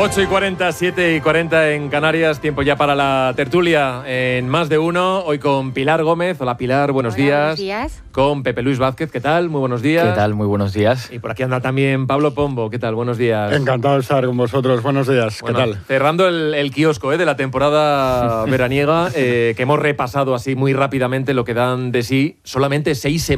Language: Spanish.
8:40, 7:40 en Canarias, tiempo ya para la tertulia en Más de Uno, hoy con Pilar Gómez. Hola Pilar, buenos días. Buenos días. Con Pepe Luis Vázquez, ¿qué tal? Muy buenos días. ¿Qué tal? Muy buenos días. Y por aquí anda también Pablo Pombo, ¿qué tal? Buenos días. Encantado de estar con vosotros, buenos días, Bueno, ¿qué tal? Cerrando el kiosco de la temporada veraniega, que hemos repasado así muy rápidamente lo que dan de sí solamente 6 semanas.